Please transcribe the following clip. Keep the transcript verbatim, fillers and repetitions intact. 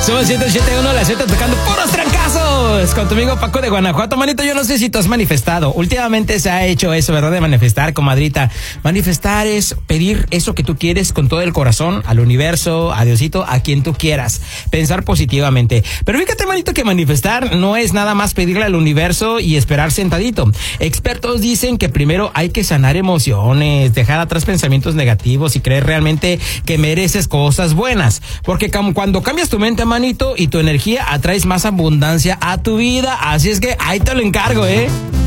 Somos ciento ochenta y uno, la Z tocando puros trancazos. Con tu amigo Paco de Guanajuato. Manito, yo no sé si tú has manifestado. Últimamente se ha hecho eso, ¿verdad? De manifestar, comadrita. Manifestar es pedir eso que tú quieres con todo el corazón, al universo, a Diosito, a quien tú quieras. Pensar positivamente. Pero fíjate, manito, que manifestar no es nada más pedirle al universo y esperar sentadito. Expertos dicen que primero hay que sanar emociones, dejar atrás pensamientos negativos y creer realmente que mereces cosas buenas. Porque cuando cambias tu mente, manito, y tu energía, atraes más abundancia a tu vida. Así es que ahí te lo encargo, ¿eh?